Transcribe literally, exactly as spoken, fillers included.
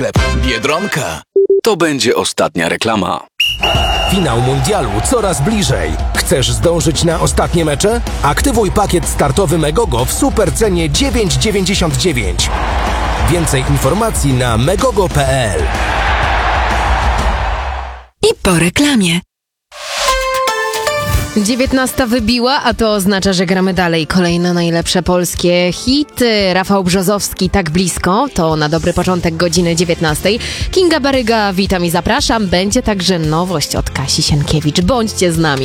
sklep Biedronka. To będzie ostatnia reklama. Finał mundialu coraz bliżej. Chcesz zdążyć na ostatnie mecze? Aktywuj pakiet startowy Megogo w supercenie dziewięć dziewięćdziesiąt dziewięć. Więcej informacji na megogo kropka pe el. I po reklamie. dziewiętnasta wybiła, a to oznacza, że gramy dalej. Kolejne najlepsze polskie hity. Rafał Brzozowski, Tak blisko. To na dobry początek godziny dziewiętnastej. Kinga Baryga, witam i zapraszam. Będzie także nowość od Kasi Sienkiewicz. Bądźcie z nami.